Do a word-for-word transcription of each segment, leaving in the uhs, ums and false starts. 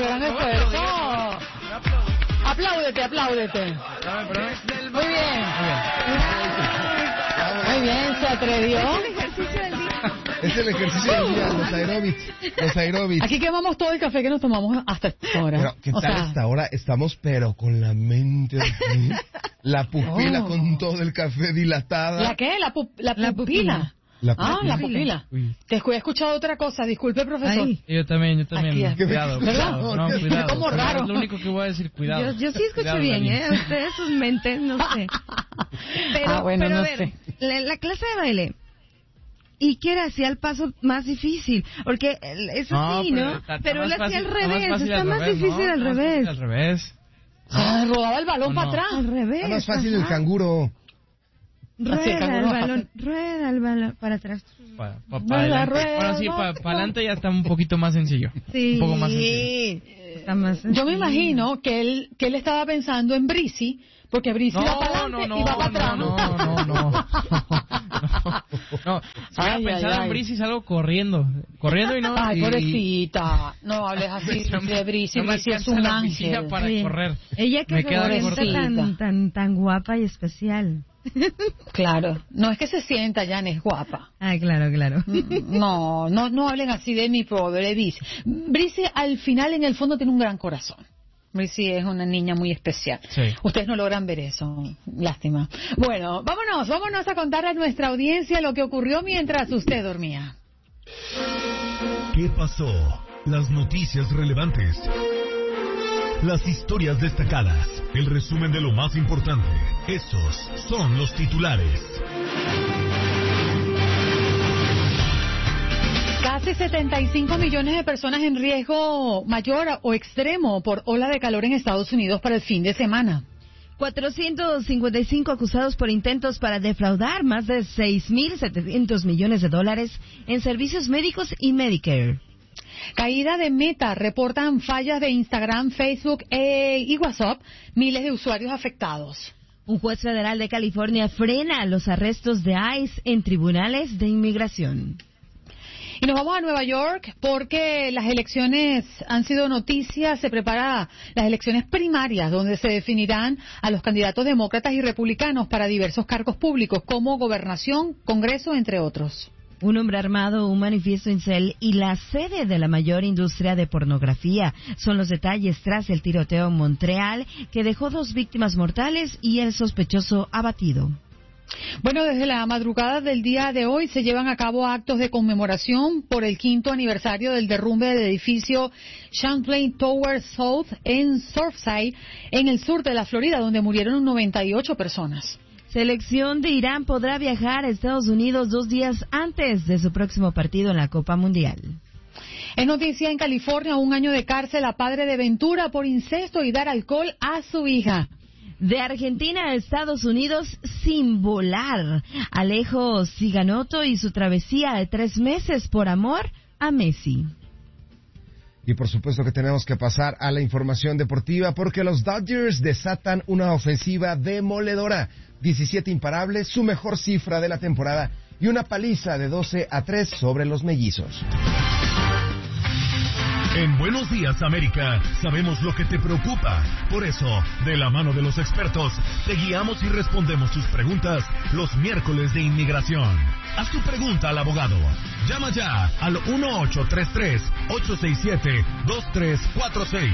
gran esfuerzo. Apláudete, apláudete. Muy bien. Muy bien, se atrevió. Es el ejercicio del día, los aeróbics, los aeróbics. Aquí quemamos todo el café que nos tomamos hasta ahora. Pero, ¿qué o tal sea... hasta ahora? Estamos, pero con la mente, la pupila oh. con todo el café dilatada. ¿La qué? La, pu la, la pupila. La ah, pupila. la pupila. Uy. Te he escuchado otra cosa, disculpe, profesor. Ay. Yo también, yo también. Aquí, cuidado, cuidado. No, cuidado. Como raro. Es lo único que voy a decir, cuidado. Yo, yo sí escucho cuidado, bien, Darín. ¿eh? Ustedes sus mentes, no sé. Pero, ah, bueno, pero no a ver, sé. La, la clase de baile... ¿Y qué era? Hacía el paso más difícil. Porque eso no, sí, pero ¿no? Está, pero él está hacía al fácil, revés. Está más, está más revés, difícil ¿no? al Más revés. Al revés. Ah, rodaba el balón no, para no. atrás. Al revés. Está más fácil ajá. el canguro. Rueda el balón, rueda el balón para atrás. Para pa, pa no, adelante. rueda, Bueno, sí, para pa adelante ya está un poquito más sencillo. Sí. Un poco más sencillo. Está más sencillo. Yo me imagino que él que él estaba pensando en Brisi, porque Brisi No, va para adelante no, no, y va para atrás. no, no, no, no. No, si hubiera Ay, pensado ay, en Brisi salgo corriendo. Corriendo y no... Ay, y, pobrecita. No hables así de Brisi. no me Brisi es alcanza un la piscina ángel. para Oye, correr. Ella que Me se queda sienta corta. tan, tan, tan guapa y especial. Claro. No es que se sienta, Jan, es guapa. Ah, claro, claro. No, no, no hablen así de mi pobre Brisi. Brisi al final, en el fondo, tiene un gran corazón. Brisi es una niña muy especial. Sí. Ustedes no logran ver eso. Lástima. Bueno, vámonos, vámonos a contar a nuestra audiencia lo que ocurrió mientras usted dormía. ¿Qué pasó? Las noticias relevantes. Las historias destacadas. El resumen de lo más importante. Estos son los titulares. Casi setenta y cinco millones de personas en riesgo mayor o extremo por ola de calor en Estados Unidos para el fin de semana. cuatrocientos cincuenta y cinco acusados por intentos para defraudar más de seis mil setecientos millones de dólares en servicios médicos y Medicare. Caída de Meta, reportan fallas de Instagram, Facebook e- y WhatsApp, miles de usuarios afectados. Un juez federal de California frena los arrestos de ICE en tribunales de inmigración. Y nos vamos a Nueva York porque las elecciones han sido noticias. Se preparan las elecciones primarias donde se definirán a los candidatos demócratas y republicanos para diversos cargos públicos como gobernación, Congreso, entre otros. Un hombre armado, un manifiesto incel y la sede de la mayor industria de pornografía son los detalles tras el tiroteo en Montreal que dejó dos víctimas mortales y el sospechoso abatido. Bueno, desde la madrugada del día de hoy se llevan a cabo actos de conmemoración por el quinto aniversario del derrumbe del edificio Champlain Tower South en Surfside, en el sur de la Florida, donde murieron noventa y ocho personas. Selección de Irán podrá viajar a Estados Unidos dos días antes de su próximo partido en la Copa Mundial. Es noticia en California, un año de cárcel a padre de Ventura por incesto y dar alcohol a su hija. De Argentina a Estados Unidos sin volar. Alejo Ciganotto y su travesía de tres meses por amor a Messi. Y por supuesto que tenemos que pasar a la información deportiva porque los Dodgers desatan una ofensiva demoledora. diecisiete imparables, su mejor cifra de la temporada y una paliza de doce a tres sobre los mellizos. En Buenos Días, América, sabemos lo que te preocupa. Por eso, de la mano de los expertos, te guiamos y respondemos tus preguntas los miércoles de inmigración. Haz tu pregunta al abogado. Llama ya al uno ocho tres tres, ocho seis siete, dos tres cuatro seis.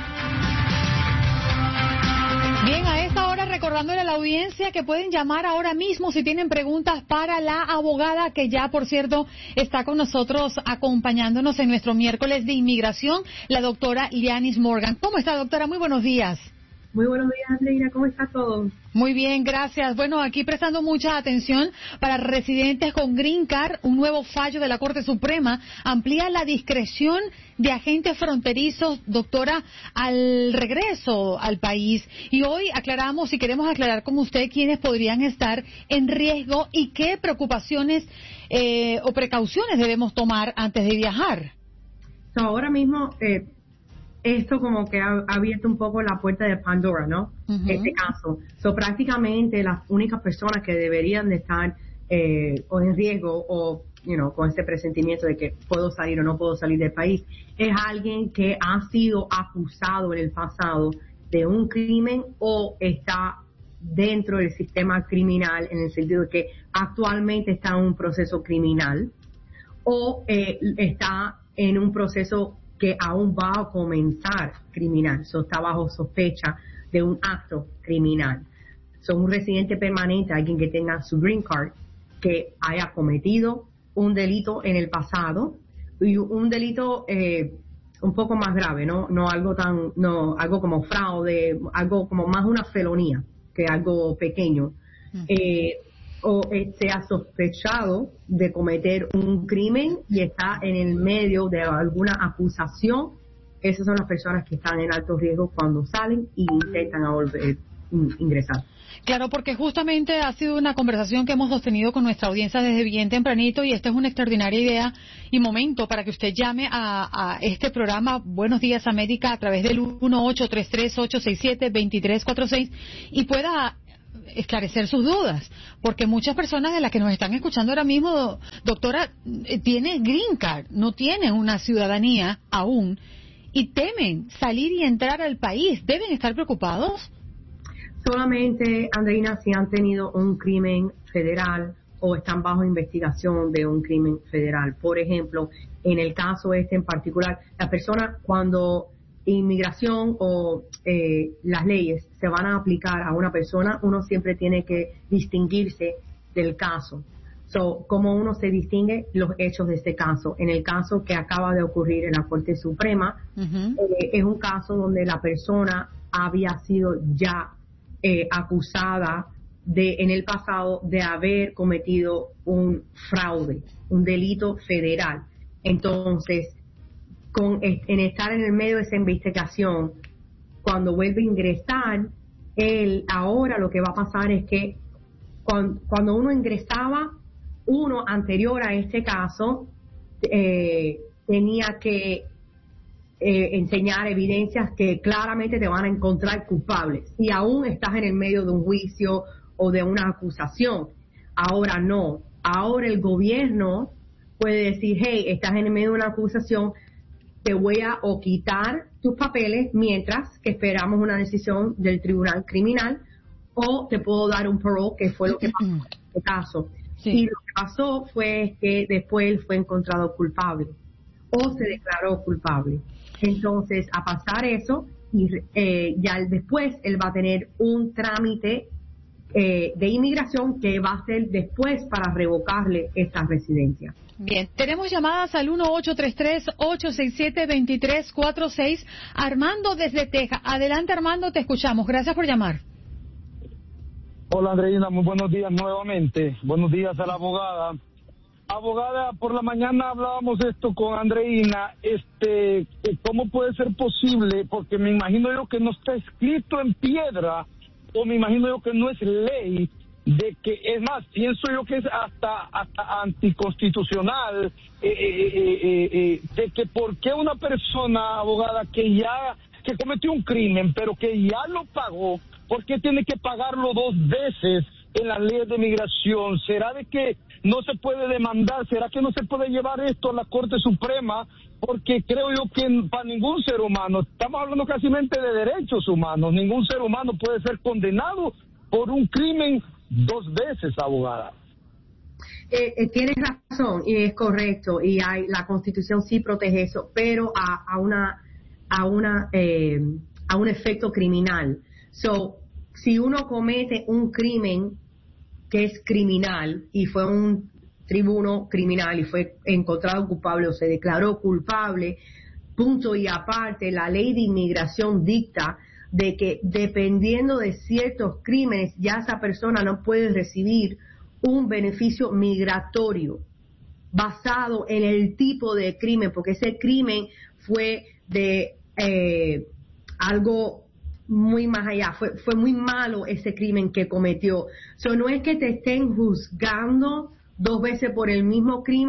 Bien, a esta hora recordándole a la audiencia que pueden llamar ahora mismo si tienen preguntas para la abogada que ya, por cierto, está con nosotros acompañándonos en nuestro miércoles de inmigración, la doctora Lianis Morgan. ¿Cómo está, doctora? Muy buenos días. Muy buenos días, Andreina. ¿Cómo está todo? Muy bien, gracias. Bueno, aquí prestando mucha atención para residentes con Green Card, un nuevo fallo de la Corte Suprema amplía la discreción de agentes fronterizos, doctora, al regreso al país. Y hoy aclaramos y queremos aclarar con usted quiénes podrían estar en riesgo y qué preocupaciones eh, o precauciones debemos tomar antes de viajar. So, ahora mismo, eh, esto como que ha, ha abierto un poco la puerta de Pandora, ¿no? Uh-huh. Este caso. So, prácticamente las únicas personas que deberían de estar eh, o en riesgo o you know, con ese presentimiento de que puedo salir o no puedo salir del país. Es alguien que ha sido acusado en el pasado de un crimen o está dentro del sistema criminal en el sentido de que actualmente está en un proceso criminal o eh, está en un proceso que aún va a comenzar criminal, so, está bajo sospecha de un acto criminal. Son un residente permanente, alguien que tenga su green card, que haya cometido un delito en el pasado y un delito eh, un poco más grave, no no algo tan no algo como fraude, algo como más una felonía que algo pequeño, uh-huh. eh, o eh, sea sospechado de cometer un crimen y está en el medio de alguna acusación. Esas son las personas que están en alto riesgo cuando salen y intentan a volver ingresar. Claro, porque justamente ha sido una conversación que hemos sostenido con nuestra audiencia desde bien tempranito y esta es una extraordinaria idea y momento para que usted llame a, a este programa Buenos Días América a través del uno ocho tres tres, ocho seis siete, dos tres cuatro seis y pueda esclarecer sus dudas, porque muchas personas de las que nos están escuchando ahora mismo, doctora, tiene green card, no tienen una ciudadanía aún y temen salir y entrar al país. ¿Deben estar preocupados? Solamente, Andreina, si han tenido un crimen federal o están bajo investigación de un crimen federal. Por ejemplo, en el caso este en particular, la persona cuando inmigración o eh, las leyes se van a aplicar a una persona, uno siempre tiene que distinguirse del caso. So, ¿cómo uno se distingue? Los hechos de este caso. En el caso que acaba de ocurrir en la Corte Suprema, uh-huh. eh, es un caso donde la persona había sido ya eh, acusada de, en el pasado de haber cometido un fraude, un delito federal. Entonces, con en estar en el medio de esa investigación, cuando vuelve a ingresar, él ahora lo que va a pasar es que cuando, cuando uno ingresaba, uno anterior a este caso eh, tenía que eh, enseñar evidencias que claramente te van a encontrar culpable, si aún estás en el medio de un juicio o de una acusación. Ahora no, ahora el gobierno puede decir, hey, estás en el medio de una acusación, te voy a o quitar tus papeles mientras que esperamos una decisión del tribunal criminal, o te puedo dar un parole, que fue lo que pasó en este caso. Sí. Y lo que pasó fue que después él fue encontrado culpable o se declaró culpable. Entonces, a pasar eso, y eh, ya después él va a tener un trámite eh, de inmigración que va a ser después para revocarle esta residencia. Bien, tenemos llamadas al uno ocho tres tres, ocho seis siete, dos tres cuatro seis. Armando desde Texas. Adelante, Armando, te escuchamos. Gracias por llamar. Hola, Andreina, muy buenos días nuevamente. Buenos días a la abogada. Abogada, por la mañana hablábamos esto con Andreina, este, ¿cómo puede ser posible? Porque me imagino yo que no está escrito en piedra, o me imagino yo que no es ley, de que, es más, pienso yo que es hasta hasta anticonstitucional, eh, eh, eh, eh, de que por qué una persona, abogada, que ya, que cometió un crimen, pero que ya lo pagó, ¿por qué tiene que pagarlo dos veces en las leyes de migración? ¿Será de que no se puede demandar? ¿Será que no se puede llevar esto a la Corte Suprema? Porque creo yo que para ningún ser humano, estamos hablando casi de derechos humanos, ningún ser humano puede ser condenado por un crimen dos veces, abogada. Eh, eh, tienes razón y es correcto, y hay la Constitución sí protege eso, pero a, a una a una eh, a un efecto criminal. So, si uno comete un crimen que es criminal y fue un tribuno criminal y fue encontrado culpable o se declaró culpable, punto y aparte, la ley de inmigración dicta de que dependiendo de ciertos crímenes ya esa persona no puede recibir un beneficio migratorio basado en el tipo de crimen, porque ese crimen fue de eh, algo muy más allá, fue fue muy malo ese crimen que cometió. So, no es que te estén juzgando dos veces por el mismo crimen,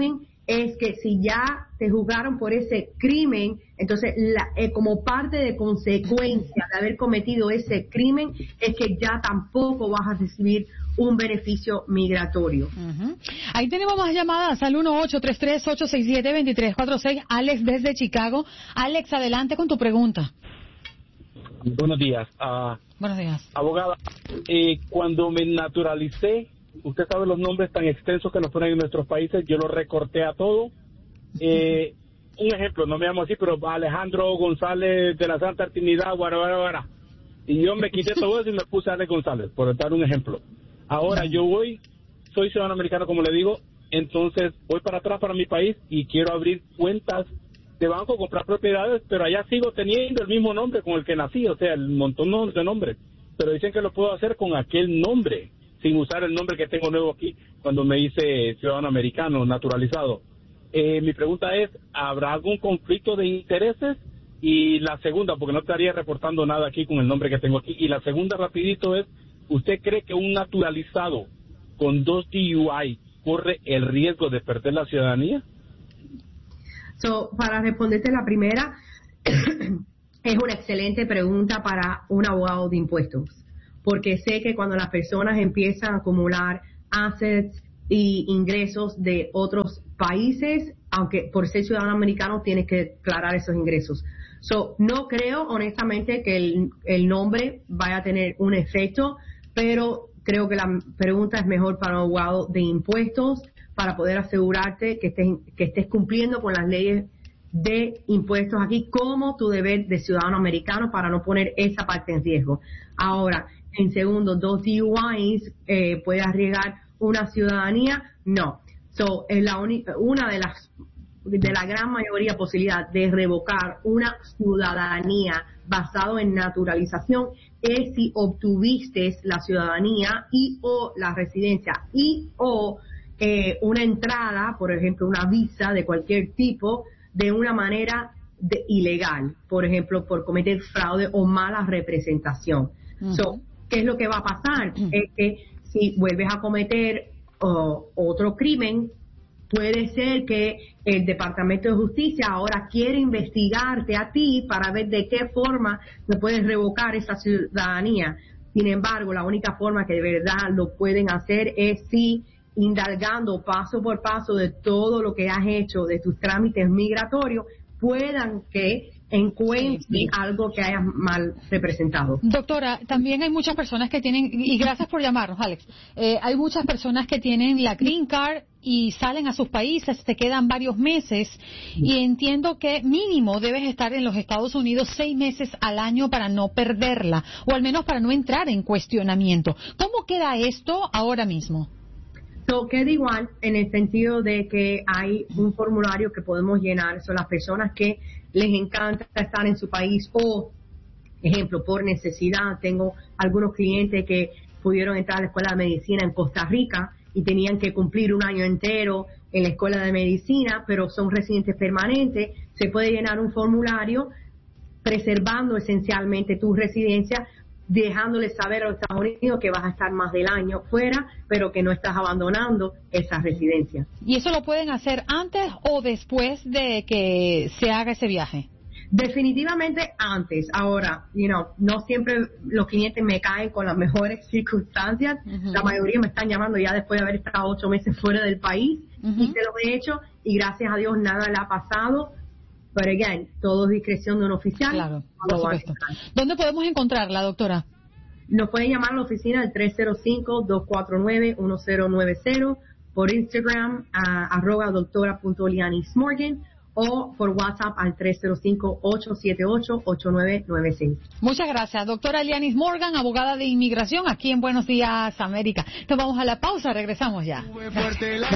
es que si ya te juzgaron por ese crimen, entonces la, eh, como parte de consecuencia de haber cometido ese crimen, es que ya tampoco vas a recibir un beneficio migratorio. Uh-huh. Ahí tenemos más llamadas al uno ocho tres tres, ocho seis siete, dos tres cuatro seis. Alex desde Chicago. Alex, adelante con tu pregunta. Buenos días. Uh, Buenos días. Abogada, eh, cuando me naturalicé, usted sabe los nombres tan extensos que nos ponen en nuestros países, yo los recorté a todo. Eh, un ejemplo, no me llamo así, pero Alejandro González de la Santa Trinidad, guara, guara, guara. Y yo me quité todo eso y me puse a Alex González, por dar un ejemplo. Ahora yo voy, soy ciudadano americano, como le digo, entonces voy para atrás para mi país y quiero abrir cuentas de banco, comprar propiedades, pero allá sigo teniendo el mismo nombre con el que nací, o sea, el montón de nombres. Pero dicen que lo puedo hacer con aquel nombre, sin usar el nombre que tengo nuevo aquí cuando me hice ciudadano americano, naturalizado. Eh, mi pregunta es, ¿habrá algún conflicto de intereses? Y la segunda, porque no estaría reportando nada aquí con el nombre que tengo aquí, y la segunda rapidito es, ¿usted cree que un naturalizado con dos D U I corre el riesgo de perder la ciudadanía? So, para responderte la primera, es una excelente pregunta para un abogado de impuestos, porque sé que cuando las personas empiezan a acumular assets y ingresos de otros países, aunque por ser ciudadano americano tienes que declarar esos ingresos. So, no creo honestamente que el, el nombre vaya a tener un efecto, pero creo que la pregunta es mejor para un abogado de impuestos para poder asegurarte que estés, que estés cumpliendo con las leyes de impuestos aquí como tu deber de ciudadano americano para no poner esa parte en riesgo. Ahora, en segundo, dos D U Is, eh, ¿puede arriesgar una ciudadanía? No. So, es la única, una de las de la gran mayoría posibilidad de revocar una ciudadanía basado en naturalización es si obtuviste la ciudadanía y o la residencia y o eh, una entrada, por ejemplo, una visa de cualquier tipo de una manera de, ilegal, por ejemplo, por cometer fraude o mala representación. Uh-huh. So, ¿qué es lo que va a pasar? Uh-huh. Es que si vuelves a cometer uh, otro crimen, puede ser que el Departamento de Justicia ahora quiere investigarte a ti para ver de qué forma se puede revocar esa ciudadanía. Sin embargo, la única forma que de verdad lo pueden hacer es si indagando paso por paso de todo lo que has hecho, de tus trámites migratorios, puedan que encuentren sí, sí. algo que hayas mal representado. Doctora, también hay muchas personas que tienen, y gracias por llamarnos, Alex, eh, hay muchas personas que tienen la Green Card y salen a sus países, se quedan varios meses, y entiendo que mínimo debes estar en los Estados Unidos seis meses al año para no perderla, o al menos para no entrar en cuestionamiento. ¿Cómo queda esto ahora mismo? So, queda igual en el sentido de que hay un formulario que podemos llenar. Son las personas que les encanta estar en su país o, ejemplo, por necesidad. Tengo algunos clientes que pudieron entrar a la escuela de medicina en Costa Rica y tenían que cumplir un año entero en la escuela de medicina, pero son residentes permanentes. Se puede llenar un formulario preservando esencialmente tu residencia, dejándoles saber a los Estados Unidos que vas a estar más del año fuera, pero que no estás abandonando esa residencia. ¿Y eso lo pueden hacer antes o después de que se haga ese viaje? Definitivamente antes. Ahora, you know, no siempre los clientes me caen con las mejores circunstancias. Uh-huh. La mayoría me están llamando ya después de haber estado ocho meses fuera del país. Uh-huh. Y se lo he hecho y gracias a Dios nada le ha pasado. Pero, again, todo es discreción de un oficial. Claro, por supuesto. ¿Dónde podemos encontrarla, doctora? Nos pueden llamar a la oficina al tres cero cinco, dos cuatro nueve, uno cero nueve cero, por Instagram a arroba doctora punto lianis morgan o por WhatsApp al tres cero cinco, ocho siete ocho, ocho nueve nueve seis. Muchas gracias, doctora Lianis Morgan, abogada de inmigración aquí en Buenos Días, América. Nos vamos a la pausa, regresamos ya. Gracias.